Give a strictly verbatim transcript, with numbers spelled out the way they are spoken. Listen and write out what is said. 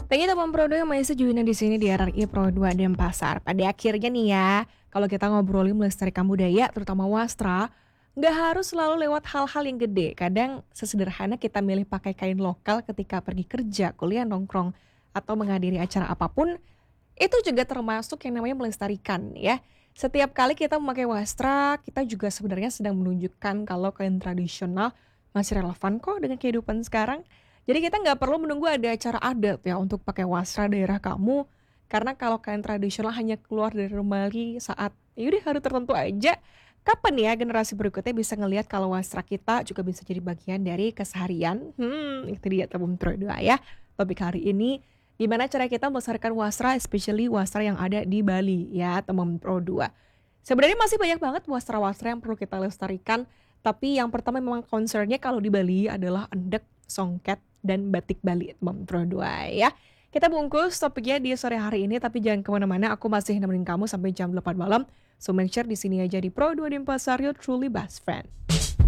Thank you teman Pro dua yang masih join di sini di R R I Pro dua Denpasar. Pada akhirnya nih ya, kalau kita ngobrolin melestarikan budaya, terutama wastra, nggak harus selalu lewat hal-hal yang gede. Kadang sesederhana kita milih pakai kain lokal ketika pergi kerja, kuliah, nongkrong, atau menghadiri acara apapun, itu juga termasuk yang namanya melestarikan ya. Setiap kali kita memakai wastra, kita juga sebenarnya sedang menunjukkan kalau kain tradisional masih relevan kok dengan kehidupan sekarang. Jadi kita nggak perlu menunggu ada acara adat ya untuk pakai wastra daerah kamu. Karena kalau kain tradisional hanya keluar dari lemari saat yaudah hari tertentu aja. Kapan ya generasi berikutnya bisa ngelihat kalau wastra kita juga bisa jadi bagian dari keseharian? Hmm, itu dia tabung dua ya. Topik hari ini, gimana cara kita melestarikan wastra, especially wastra yang ada di Bali ya, teman Pro dua. Sebenarnya masih banyak banget wastra-wastra yang perlu kita lestarikan, tapi yang pertama memang concernnya kalau di Bali adalah endek, songket, dan batik Bali, teman Pro dua ya. Kita bungkus topiknya di sore hari ini, tapi jangan kemana-mana, aku masih nemenin kamu sampai jam delapan malam. So make sure di sini aja di Pro dua Denpasar, your truly best friend.